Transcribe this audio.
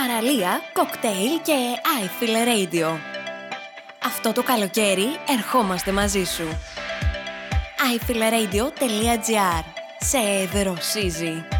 παραλία, κοκτέιλ και iFeel Radio. Αυτό το καλοκαίρι ερχόμαστε μαζί σου. iFeelRadio.gr. Σε δροσίζει.